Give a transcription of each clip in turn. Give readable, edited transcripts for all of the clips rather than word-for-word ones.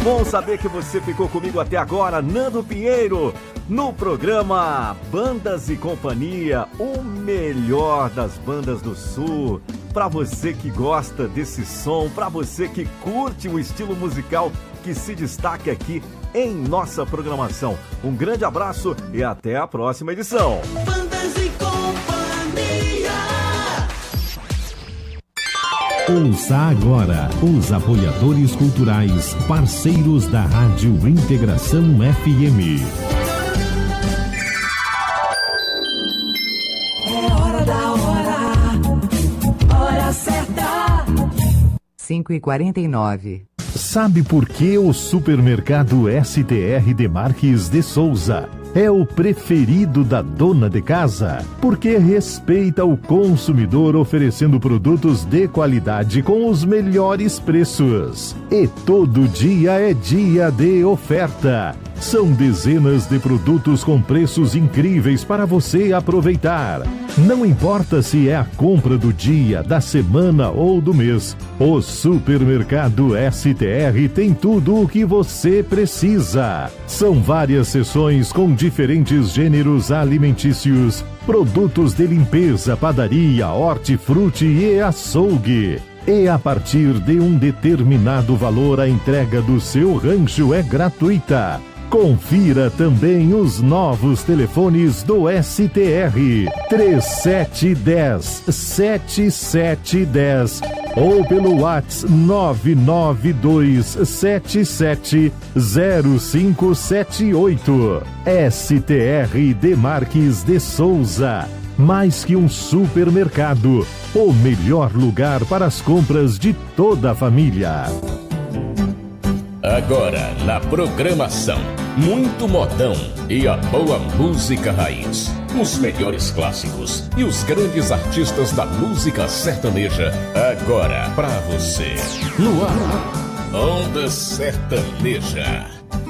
bom saber que você ficou comigo até agora, Nando Pinheiro, no programa Bandas e Companhia, o melhor das bandas do Sul. Para você que gosta desse som, para você que curte o estilo musical que se destaca aqui em nossa programação. Um grande abraço e até a próxima edição. Bandas e Companhia. Ouça agora os apoiadores culturais, parceiros da Rádio Integração FM. É hora da hora certa. 5h49. Sabe por que o supermercado STR Demarques de Souza é o preferido da dona de casa? Porque respeita o consumidor, oferecendo produtos de qualidade com os melhores preços. E todo dia é dia de oferta. São dezenas de produtos com preços incríveis para você aproveitar. Não importa se é a compra do dia, da semana ou do mês, o supermercado STR tem tudo o que você precisa. São várias seções com diferentes gêneros alimentícios, produtos de limpeza, padaria, hortifruti e açougue. E a partir de um determinado valor, a entrega do seu rancho é gratuita. Confira também os novos telefones do STR 3710-7710 ou pelo WhatsApp 992770578. STR Demarques de Souza. Mais que um supermercado, o melhor lugar para as compras de toda a família. Agora na programação, muito modão e a boa música raiz. Os melhores clássicos e os grandes artistas da música sertaneja. Agora pra você. No ar, Onda Sertaneja.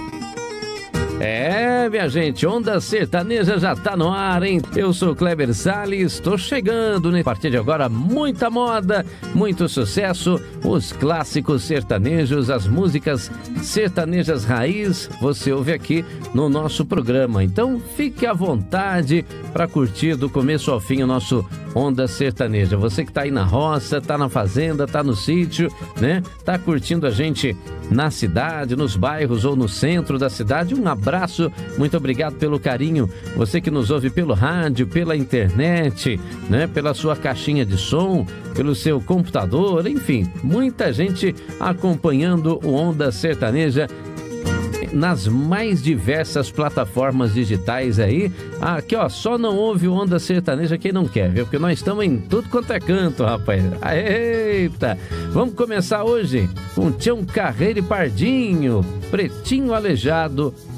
É, minha gente, Onda Sertaneja já tá no ar, hein? Eu sou Kleber Salles, estou chegando, né? A partir de agora, muita moda, muito sucesso, os clássicos sertanejos, as músicas sertanejas raiz, você ouve aqui no nosso programa. Então, fique à vontade para curtir do começo ao fim o nosso Onda Sertaneja. Você que tá aí na roça, tá na fazenda, tá no sítio, né? Tá curtindo a gente na cidade, nos bairros ou no centro da cidade, um abraço, muito obrigado pelo carinho, você que nos ouve pelo rádio, pela internet, né, pela sua caixinha de som, pelo seu computador, enfim, muita gente acompanhando o Onda Sertaneja nas mais diversas plataformas digitais aí. Aqui, ó, só não ouve o Onda Sertaneja quem não quer, viu? Porque nós estamos em tudo quanto é canto, rapaz. Eita! Vamos começar hoje com Tião Carreiro e Pardinho, Pretinho Aleijado,